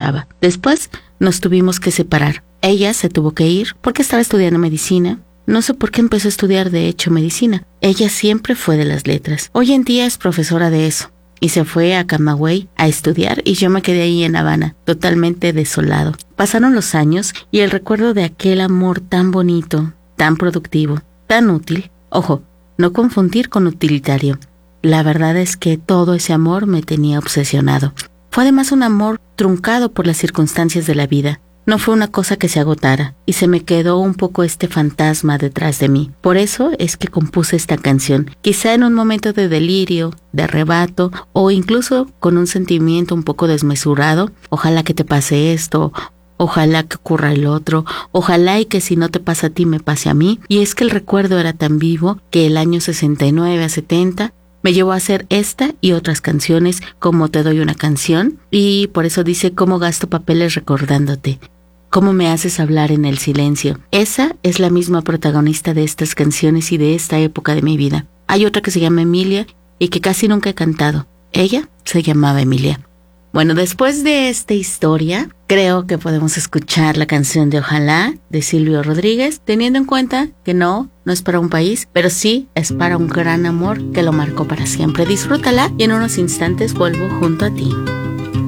escuchaba. Después nos tuvimos que separar. Ella se tuvo que ir porque estaba estudiando medicina. No sé por qué empezó a estudiar, de hecho, medicina. Ella siempre fue de las letras. Hoy en día es profesora de eso. Y se fue a Camagüey a estudiar y yo me quedé ahí en Habana, totalmente desolado. Pasaron los años y el recuerdo de aquel amor tan bonito, tan productivo, tan útil. Ojo, no confundir con utilitario. La verdad es que todo ese amor me tenía obsesionado. Fue además un amor truncado por las circunstancias de la vida. No fue una cosa que se agotara, y se me quedó un poco este fantasma detrás de mí. Por eso es que compuse esta canción, quizá en un momento de delirio, de arrebato, o incluso con un sentimiento un poco desmesurado. Ojalá que te pase esto, ojalá que ocurra el otro, ojalá y que si no te pasa a ti me pase a mí. Y es que el recuerdo era tan vivo que el año 69 a 70 me llevó a hacer esta y otras canciones como Te doy una canción, y por eso dice cómo gasto papeles recordándote. ¿Cómo me haces hablar en el silencio? Esa es la misma protagonista de estas canciones y de esta época de mi vida. Hay otra que se llama Emilia y que casi nunca he cantado. Ella se llamaba Emilia. Bueno, después de esta historia, creo que podemos escuchar la canción de Ojalá de Silvio Rodríguez, teniendo en cuenta que no es para un país, pero sí es para un gran amor que lo marcó para siempre. Disfrútala y en unos instantes vuelvo junto a ti.